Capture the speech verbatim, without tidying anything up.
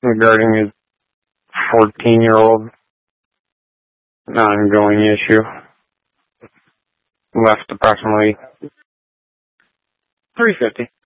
regarding his fourteen-year-old ongoing issue. Left approximately three fifty.